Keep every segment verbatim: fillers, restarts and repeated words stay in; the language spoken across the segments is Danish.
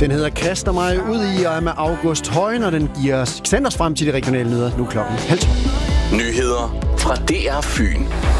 Den hedder Kaster mig ud i, og er med August Højen, og den giver sendt os frem til de regionale nyheder. Nu klokken halv to. Nyheder fra D R Fyn.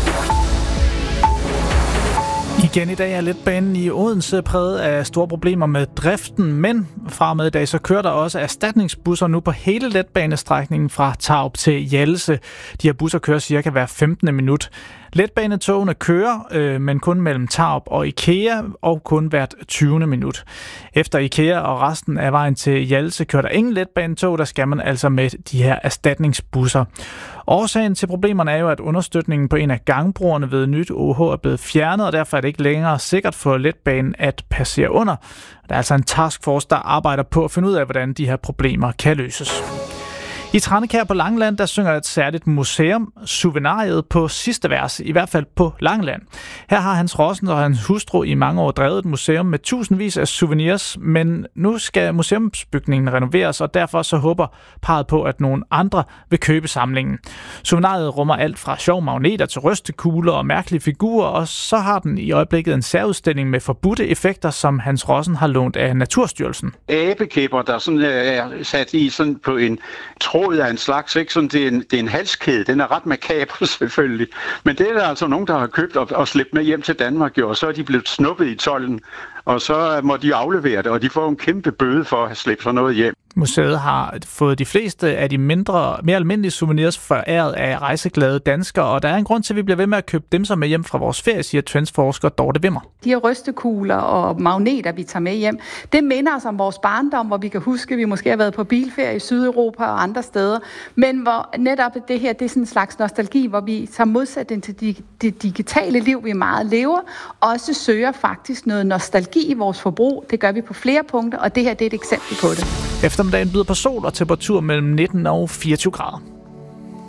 Igen i dag er letbanen i Odense præget af store problemer med driften, men fra og med i dag så kører der også erstatningsbusser nu på hele letbanestrækningen fra Tarup til Hjallese. De her busser kører cirka hver femtende minut. Letbanetogene kører, øh, men kun mellem Tarup og IKEA, og kun hvert tyvende minut. Efter IKEA og resten af vejen til Hjallese kører der ingen letbanetog, der skal man altså med de her erstatningsbusser. Årsagen til problemerne er jo, at understøtningen på en af gangbroerne ved nyt O H er blevet fjernet, og derfor er det ikke længere sikkert for letbanen at passere under. Der er altså en taskforce, der arbejder på at finde ud af, hvordan de her problemer kan løses. I Tranekær på Langeland, der synger et særligt museum, Souvenariet, på sidste vers, i hvert fald på Langeland. Her har Hans Rossen og hans hustru i mange år drevet et museum med tusindvis af souvenirs, men nu skal museumsbygningen renoveres, og derfor så håber parret på, at nogle andre vil købe samlingen. Souvenariet rummer alt fra sjov magneter til rystekugler og mærkelige figurer, og så har den i øjeblikket en særudstilling med forbudte effekter, som Hans Rossen har lånt af Naturstyrelsen. Æbekæber, der sådan er sat i sådan på en tråd af en slags, ikke? Sådan, det, er en, det er en halskæde. Den er ret makaber selvfølgelig. Men det er der altså nogen, der har købt og, og slæbt med hjem til Danmark, jo, og så er de blevet snuppet i tolden, og så må de aflevere det, og de får en kæmpe bøde for at have slæbt sådan noget hjem. Museet har fået de fleste af de mindre, mere almindelige souvenirs foræret af rejseglade danskere, og der er en grund til, at vi bliver ved med at købe dem som med hjem fra vores ferie, siger trendsforsker Dorte Wimmer. De her rystekugler og magneter, vi tager med hjem, det minder os om vores barndom, hvor vi kan huske, at vi måske har været på bilferie i Sydeuropa og andre steder, men hvor netop det her, det er sådan en slags nostalgi, hvor vi tager modsætning til de, det digitale liv, vi meget lever, også søger faktisk noget nostalgi i vores forbrug. Det gør vi på flere punkter, og det her det er et eksempel på det. Eftermiddagen byder på sol og temperatur mellem nitten og fireogtyve grader.